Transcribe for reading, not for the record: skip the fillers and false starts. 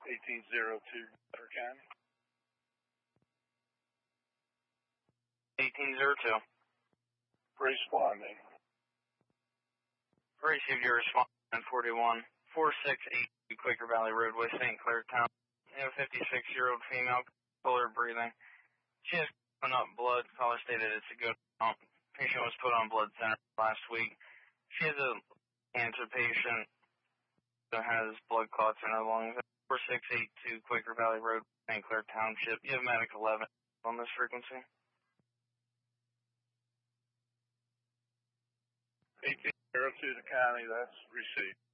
1802, Better County. 1802. Responding. Received your response on 41 4682 Quaker Valley Roadway, St. Clair Town. You have a 56-year-old female, fuller breathing. She has enough blood. Caller stated it's a good amount. Patient was put on blood center last week. She is a cancer patient that has blood clots in her lungs. 4682 Quaker Valley Road, St. Clair Township. You have medic 11 on this frequency. 1802 to county, that's received.